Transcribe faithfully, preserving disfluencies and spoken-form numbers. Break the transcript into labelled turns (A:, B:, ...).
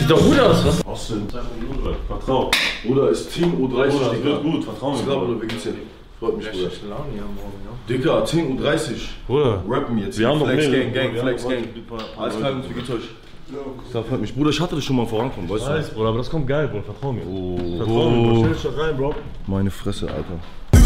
A: sieht doch gut aus, was?
B: Austin, vertrau.
C: Bruder, ist zehn Uhr dreißig,
B: Bruder, das
C: Digga.
B: wird gut, vertrau mir.
C: Bruder, wie geht's dir? Freut mich, Bruder.
A: Laune hier morgen, ja.
C: Digga, zehn Uhr dreißig.
B: Bruder,
C: Rappen jetzt.
B: wir haben noch
C: Flex
B: mehr.
C: Gang, Gang,
B: Wir
C: Flex
B: haben
C: Gang. Alles klar, Jungs, wie geht's euch? Das freut mich. Bruder, ich hatte das schon mal vorankommen, weißt du?
B: Weiß, Bruder, aber das kommt geil, Bruder, vertrau mir.
C: Oh,
B: Vertrau mir, Bro. Stell dich doch rein, Bro.
C: Meine Fresse, Alter.